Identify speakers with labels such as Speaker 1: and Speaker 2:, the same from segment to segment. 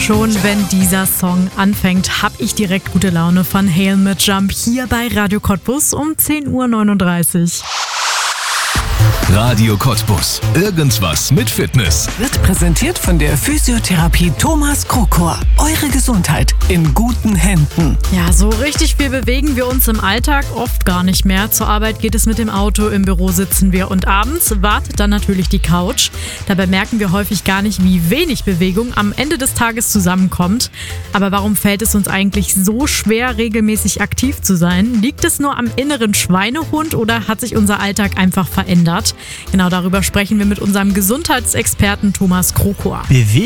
Speaker 1: Schon wenn dieser Song anfängt, hab ich direkt gute Laune. Van Halen mit Jump hier bei Radio Cottbus um 10.39 Uhr.
Speaker 2: Radio Cottbus. Irgendwas mit Fitness.
Speaker 3: Wird präsentiert von der Physiotherapie Thomas Krokor. Eure Gesundheit in guten Händen.
Speaker 1: Ja, so richtig viel bewegen wir uns im Alltag oft gar nicht mehr. Zur Arbeit geht es mit dem Auto, im Büro sitzen wir und abends wartet dann natürlich die Couch. Dabei merken wir häufig gar nicht, wie wenig Bewegung am Ende des Tages zusammenkommt. Aber warum fällt es uns eigentlich so schwer, regelmäßig aktiv zu sein? Liegt es nur am inneren Schweinehund oder hat sich unser Alltag einfach verändert? Genau darüber sprechen wir mit unserem Gesundheitsexperten Thomas Krokor.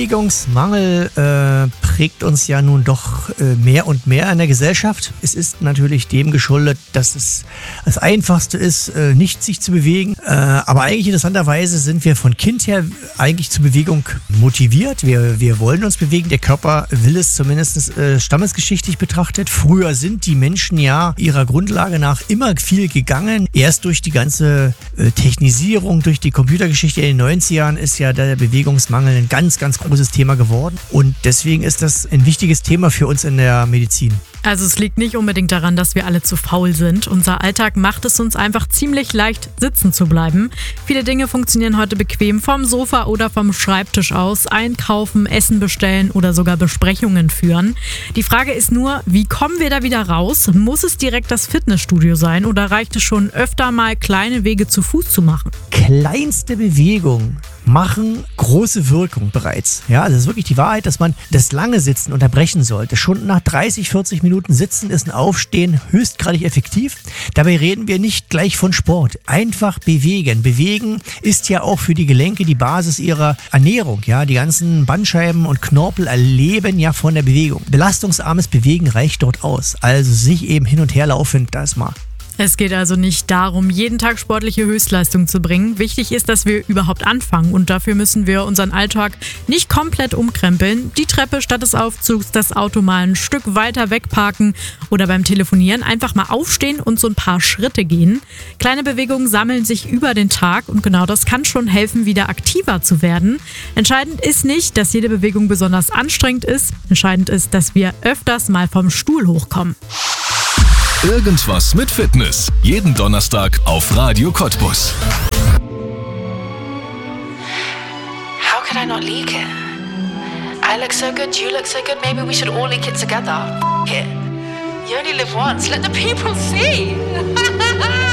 Speaker 4: Bewegungsmangel prägt uns ja nun doch mehr und mehr in der Gesellschaft. Es ist natürlich dem geschuldet, dass es das Einfachste ist, nicht sich zu bewegen. Aber eigentlich interessanterweise sind wir von Kind her eigentlich zur Bewegung motiviert. Wir wollen uns bewegen. Der Körper will es zumindest stammesgeschichtlich betrachtet. Früher sind die Menschen ja ihrer Grundlage nach immer viel gegangen. Erst durch die ganze Technisierung, durch die Computergeschichte in den 90ern ist ja der Bewegungsmangel ein ganz, ganz großes Thema geworden. Und deswegen ist das ein wichtiges Thema für uns in der Medizin.
Speaker 1: Also es liegt nicht unbedingt daran, dass wir alle zu faul sind. Unser Alltag macht es uns einfach ziemlich leicht, sitzen zu bleiben. Viele Dinge funktionieren heute bequem vom Sofa oder vom Schreibtisch aus. Einkaufen, Essen bestellen oder sogar Besprechungen führen. Die Frage ist nur, wie kommen wir da wieder raus? Muss es direkt das Fitnessstudio sein oder reicht es schon öfter mal, kleine Wege zu Fuß zu machen?
Speaker 4: Kleinste Bewegungen machen große Wirkung bereits. Ja, das ist wirklich die Wahrheit, dass man das lange Sitzen unterbrechen sollte. Schon nach 30, 40 Minuten Sitzen ist ein Aufstehen höchstgradig effektiv. Dabei reden wir nicht gleich von Sport. Einfach bewegen. Bewegen ist ja auch für die Gelenke die Basis ihrer Ernährung. Ja, die ganzen Bandscheiben und Knorpel leben ja von der Bewegung. Belastungsarmes Bewegen reicht dort aus. Also sich eben hin und her laufen, das mal.
Speaker 1: Es geht also nicht darum, jeden Tag sportliche Höchstleistung zu bringen. Wichtig ist, dass wir überhaupt anfangen und dafür müssen wir unseren Alltag nicht komplett umkrempeln. Die Treppe statt des Aufzugs, das Auto mal ein Stück weiter wegparken oder beim Telefonieren einfach mal aufstehen und so ein paar Schritte gehen. Kleine Bewegungen sammeln sich über den Tag und genau das kann schon helfen, wieder aktiver zu werden. Entscheidend ist nicht, dass jede Bewegung besonders anstrengend ist. Entscheidend ist, dass wir öfters mal vom Stuhl hochkommen.
Speaker 2: Irgendwas mit Fitness. Jeden Donnerstag auf Radio Cottbus.
Speaker 5: How could I not leak it? I look so good, you look so good, maybe we should all leak it together. F it. You only live once, let the people see.